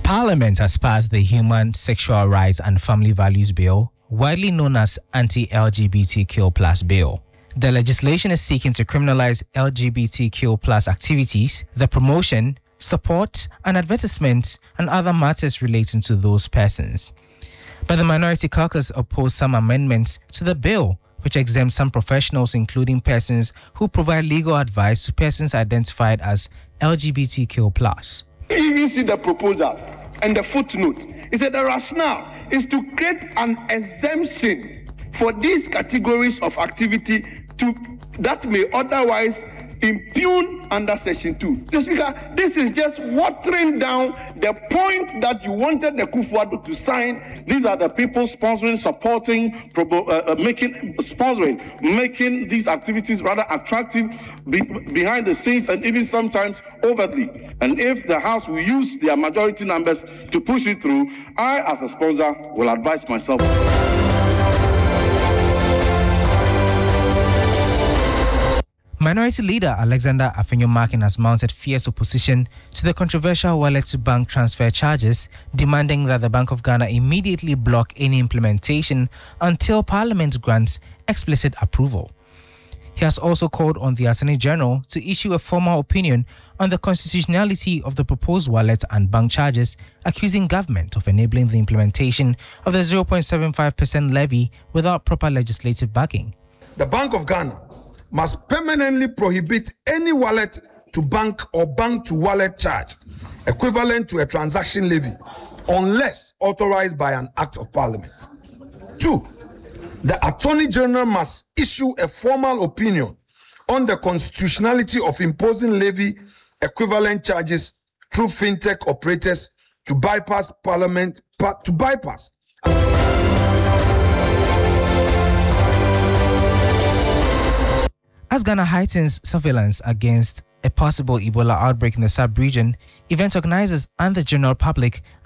Parliament has passed the Human Sexual Rights and Family Values Bill, widely known as Anti-LGBTQ+ Bill. The legislation is seeking to criminalize LGBTQ+ activities, the promotion, support, and advertisement, and other matters relating to those persons. But the Minority Caucus opposed some amendments to the bill, which exempts some professionals, including persons who provide legal advice to persons identified as LGBTQ+. You see the proposal and the footnote. It said the rationale is to create an exemption for these categories of activity that may otherwise impugn under Section 2. The Speaker, this is just watering down the point that you wanted the Akufo-Addo to sign. These are the people sponsoring, supporting, making these activities rather attractive behind the scenes and even sometimes overtly. And if the House will use their majority numbers to push it through, I, as a sponsor, will advise myself. Minority Leader Alexander Afenyo-Markin has mounted fierce opposition to the controversial wallet-to-bank transfer charges, demanding that the Bank of Ghana immediately block any implementation until Parliament grants explicit approval. He has also called on the Attorney General to issue a formal opinion on the constitutionality of the proposed wallet and bank charges, accusing government of enabling the implementation of the 0.75% levy without proper legislative backing. The Bank of Ghana must permanently prohibit any wallet to bank or bank to wallet charge equivalent to a transaction levy unless authorized by an act of parliament. 2. The Attorney General must issue a formal opinion on the constitutionality of imposing levy equivalent charges through fintech operators to bypass parliament. As Ghana heightens surveillance against a possible Ebola outbreak in the sub-region, event organizers and the general public